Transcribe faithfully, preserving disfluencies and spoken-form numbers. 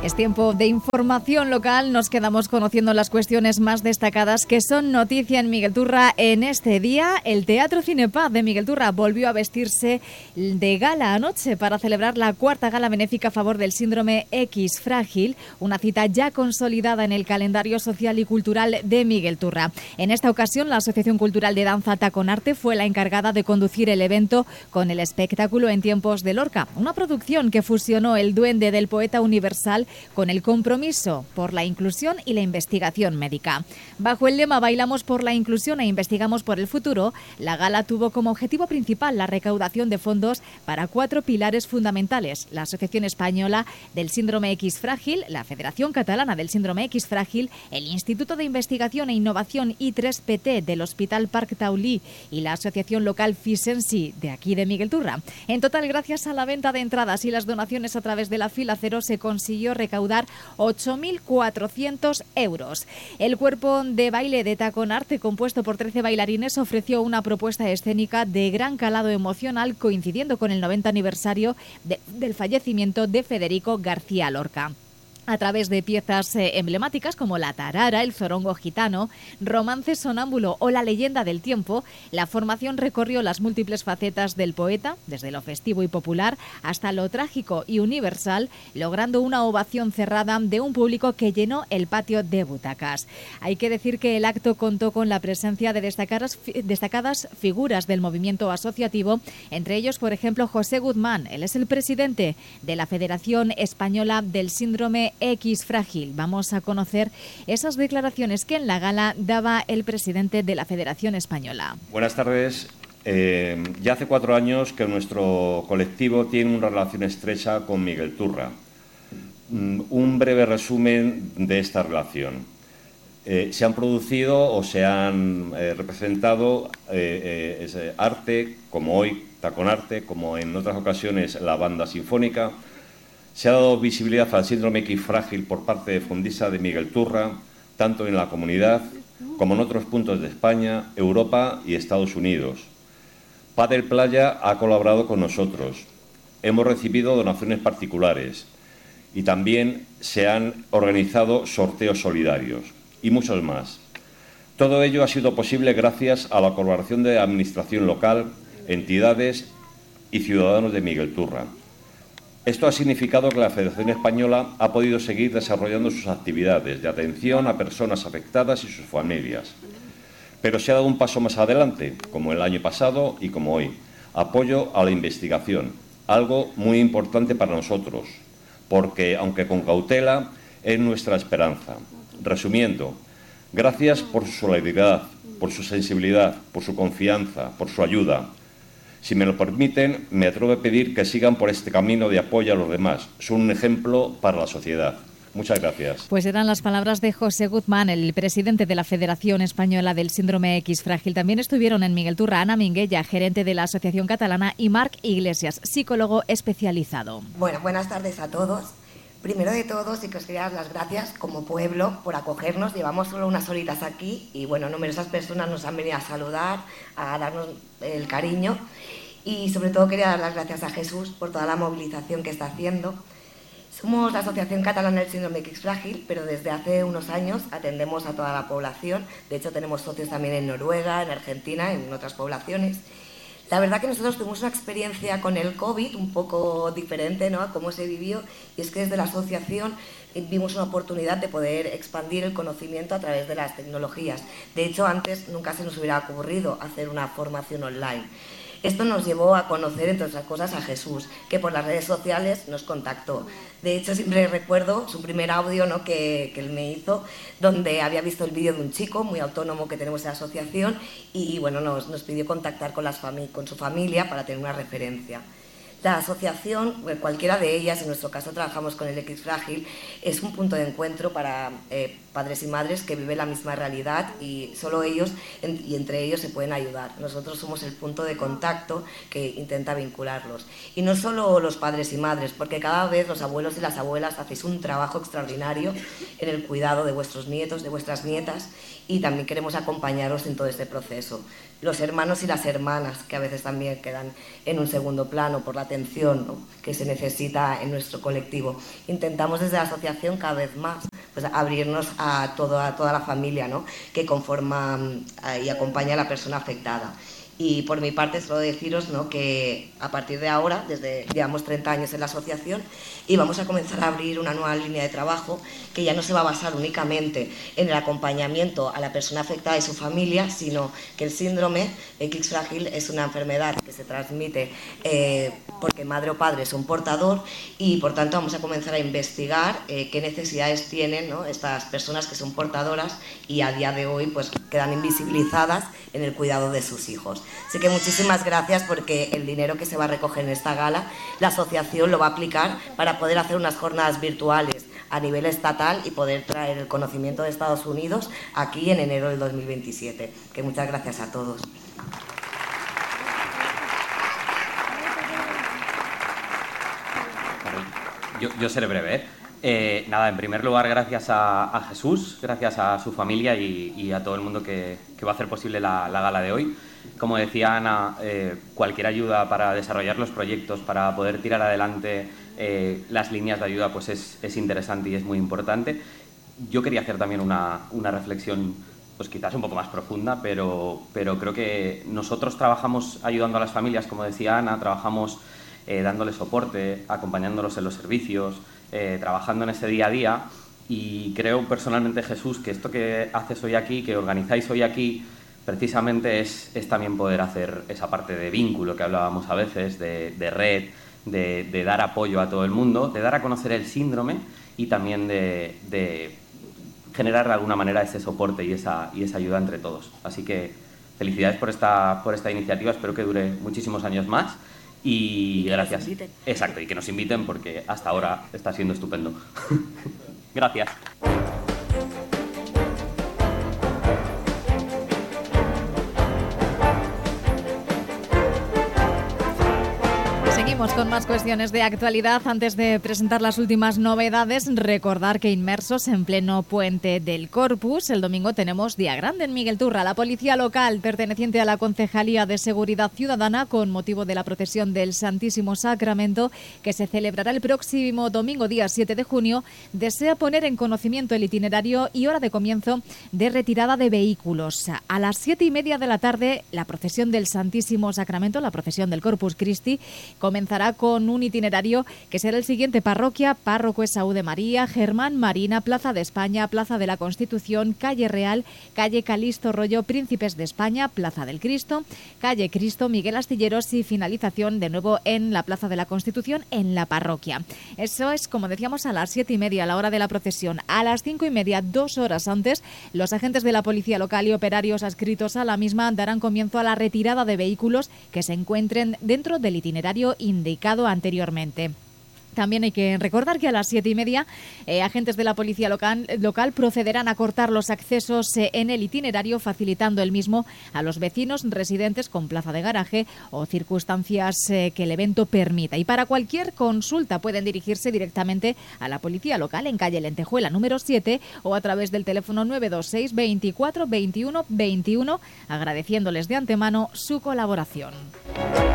Es tiempo de información local. Nos quedamos conociendo las cuestiones más destacadas que son noticia en Miguelturra en este día. El Teatro Cinepaz de Miguelturra volvió a vestirse de gala anoche para celebrar la cuarta gala benéfica a favor del síndrome X frágil, una cita ya consolidada en el calendario social y cultural de Miguelturra. En esta ocasión, la Asociación Cultural de Danza Taconarte fue la encargada de conducir el evento con el espectáculo En tiempos de Lorca, una producción que fusionó el duende del poeta universal con el compromiso por la inclusión y la investigación médica. Bajo el lema Bailamos por la inclusión e investigamos por el futuro, la gala tuvo como objetivo principal la recaudación de fondos para cuatro pilares fundamentales: la Asociación Española del Síndrome X Frágil, la Federación Catalana del Síndrome X Frágil, el Instituto de Investigación e Innovación I tres P T del Hospital Parc Taulí y la Asociación Local Fisensi de aquí de Miguelturra. En total, gracias a la venta de entradas y las donaciones a través de la Fila Cero, se consiguió recaudar ocho mil cuatrocientos euros. El cuerpo de baile de Taconarte, compuesto por trece bailarines, ofreció una propuesta escénica de gran calado emocional, coincidiendo con el noventa aniversario de, del fallecimiento de Federico García Lorca. A través de piezas eh, emblemáticas como la tarara, el zorongo gitano, romance sonámbulo o la leyenda del tiempo, la formación recorrió las múltiples facetas del poeta, desde lo festivo y popular hasta lo trágico y universal, logrando una ovación cerrada de un público que llenó el patio de butacas. Hay que decir que el acto contó con la presencia de destacadas, destacadas figuras del movimiento asociativo, entre ellos, por ejemplo, José Guzmán. Él es el presidente de la Federación Española del Síndrome X Frágil. Vamos a conocer esas declaraciones que en la gala daba el presidente de la Federación Española. Buenas tardes. Eh, ya hace cuatro años que nuestro colectivo tiene una relación estrecha con Miguelturra. Mm, un breve resumen de esta relación. Eh, se han producido o se han eh, representado eh, eh, ese arte, como hoy Taconarte, como en otras ocasiones la banda sinfónica. Se ha dado visibilidad al síndrome X frágil por parte de Fundisa de Miguelturra, tanto en la comunidad como en otros puntos de España, Europa y Estados Unidos. Padel Playa ha colaborado con nosotros. Hemos recibido donaciones particulares y también se han organizado sorteos solidarios y muchos más. Todo ello ha sido posible gracias a la colaboración de la administración local, entidades y ciudadanos de Miguelturra. Esto ha significado que la Federación Española ha podido seguir desarrollando sus actividades de atención a personas afectadas y sus familias. Pero se ha dado un paso más adelante, como el año pasado y como hoy: apoyo a la investigación, algo muy importante para nosotros, porque, aunque con cautela, es nuestra esperanza. Resumiendo, gracias por su solidaridad, por su sensibilidad, por su confianza, por su ayuda. Si me lo permiten, me atrevo a pedir que sigan por este camino de apoyo a los demás. Son un ejemplo para la sociedad. Muchas gracias. Pues eran las palabras de José Guzmán, el presidente de la Federación Española del Síndrome X Frágil. También estuvieron en Miguelturra Ana Minguella, gerente de la Asociación Catalana, y Marc Iglesias, psicólogo especializado. Bueno, buenas tardes a todos. Primero de todo, sí que os quería dar las gracias como pueblo por acogernos. Llevamos solo unas horitas aquí y, bueno, numerosas personas nos han venido a saludar, a darnos el cariño. Y sobre todo quería dar las gracias a Jesús por toda la movilización que está haciendo. Somos la Asociación Catalana del Síndrome X Frágil, pero desde hace unos años atendemos a toda la población. De hecho, tenemos socios también en Noruega, en Argentina, en otras poblaciones. La verdad que nosotros tuvimos una experiencia con el COVID un poco diferente, ¿no?, a cómo se vivió, y es que desde la asociación vimos una oportunidad de poder expandir el conocimiento a través de las tecnologías. De hecho, antes nunca se nos hubiera ocurrido hacer una formación online. Esto nos llevó a conocer, entre otras cosas, a Jesús, que por las redes sociales nos contactó. De hecho, siempre recuerdo su primer audio, ¿no?, que, que él me hizo, donde había visto el vídeo de un chico muy autónomo que tenemos en la asociación y, bueno, nos, nos pidió contactar con, las fami- con su familia para tener una referencia. La asociación, cualquiera de ellas, en nuestro caso trabajamos con el X Frágil, es un punto de encuentro para eh, padres y madres que viven la misma realidad y solo ellos en, y entre ellos se pueden ayudar. Nosotros somos el punto de contacto que intenta vincularlos. Y no solo los padres y madres, porque cada vez los abuelos y las abuelas hacéis un trabajo extraordinario en el cuidado de vuestros nietos, de vuestras nietas, y también queremos acompañaros en todo este proceso. los hermanos y las hermanas, que a veces también quedan en un segundo plano por la atención, ¿no?, que se necesita en nuestro colectivo. Intentamos desde la asociación cada vez más pues, abrirnos a, todo, a toda la familia, ¿no?, que conforma uh, y acompaña a la persona afectada. Y por mi parte, solo deciros, ¿no?, que a partir de ahora, desde llevamos treinta años en la asociación, y vamos a comenzar a abrir una nueva línea de trabajo que ya no se va a basar únicamente en el acompañamiento a la persona afectada y su familia, sino que el síndrome X frágil es una enfermedad que se transmite eh, porque madre o padre es un portador, y por tanto vamos a comenzar a investigar eh, qué necesidades tienen, ¿no?, estas personas que son portadoras y a día de hoy pues quedan invisibilizadas en el cuidado de sus hijos. Así que muchísimas gracias, porque el dinero que se va a recoger en esta gala, la asociación lo va a aplicar para poder hacer unas jornadas virtuales a nivel estatal y poder traer el conocimiento de Estados Unidos aquí en enero del dos mil veintisiete. Que muchas gracias a todos. Yo, yo seré breve, ¿eh? Eh, nada, en primer lugar, gracias a, a Jesús, gracias a su familia y, y a todo el mundo que, que va a hacer posible la, la gala de hoy. Como decía Ana, eh, cualquier ayuda para desarrollar los proyectos, para poder tirar adelante eh, las líneas de ayuda, pues es, es interesante y es muy importante. Yo quería hacer también una, una reflexión, pues quizás un poco más profunda, pero, pero creo que nosotros trabajamos ayudando a las familias, como decía Ana, trabajamos eh, dándoles soporte, acompañándolos en los servicios, eh, trabajando en ese día a día, y creo personalmente, Jesús, que esto que haces hoy aquí, que organizáis hoy aquí, precisamente es, es también poder hacer esa parte de vínculo que hablábamos a veces, de, de red, de, de dar apoyo a todo el mundo, de dar a conocer el síndrome y también de, de generar de alguna manera ese soporte y esa, y esa ayuda entre todos. Así que felicidades por esta, por esta iniciativa, espero que dure muchísimos años más y, y gracias. Exacto, y que nos inviten, porque hasta ahora está siendo estupendo. Gracias. Seguimos con más cuestiones de actualidad. Antes de presentar las últimas novedades, recordar que inmersos en pleno puente del Corpus, el domingo tenemos día grande en Miguel Turra. La policía local, perteneciente a la Concejalía de Seguridad Ciudadana, con motivo de la procesión del Santísimo Sacramento, que se celebrará el próximo domingo, día siete de junio, desea poner en conocimiento el itinerario y hora de comienzo de retirada de vehículos. A las siete y media de la tarde, la procesión del Santísimo Sacramento, la procesión del Corpus Christi, comenzará con un itinerario que será el siguiente: parroquia, párroco Esaú de María, Germán Marina, Plaza de España, Plaza de la Constitución, Calle Real, Calle Calixto Rollo, Príncipes de España, Plaza del Cristo, Calle Cristo, Miguel Astilleros, y finalización de nuevo en la Plaza de la Constitución, en la parroquia. Eso es, como decíamos, a las siete y media, a la hora de la procesión. A las cinco y media, dos horas antes, los agentes de la policía local y operarios adscritos a la misma darán comienzo a la retirada de vehículos que se encuentren dentro del itinerario indicado anteriormente. También hay que recordar que a las siete y media eh, agentes de la policía local, local procederán a cortar los accesos eh, en el itinerario, facilitando el mismo a los vecinos residentes con plaza de garaje o circunstancias eh, que el evento permita. Y para cualquier consulta pueden dirigirse directamente a la policía local en calle Lentejuela número siete o a través del teléfono nueve dos seis, veinticuatro, veintiuno, veintiuno, agradeciéndoles de antemano su colaboración.